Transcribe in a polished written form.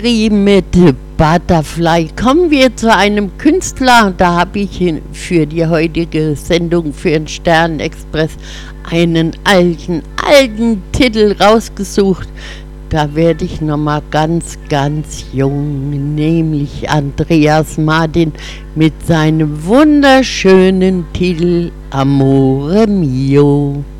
Mit Butterfly kommen wir zu einem Künstler. Da habe ich für die heutige Sendung für den Sternexpress einen alten Titel rausgesucht. Da werde ich nochmal ganz jung, nämlich Andreas Martin mit seinem wunderschönen Titel Amore Mio.